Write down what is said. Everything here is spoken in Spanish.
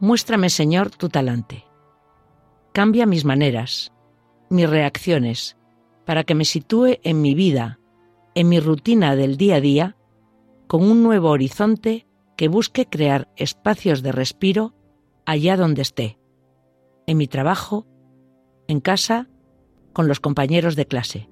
Muéstrame, Señor, tu talante. Cambia mis maneras, mis reacciones, para que me sitúe en mi vida, en mi rutina del día a día, con un nuevo horizonte que busque crear espacios de respiro allá donde esté, en mi trabajo, en casa, con los compañeros de clase.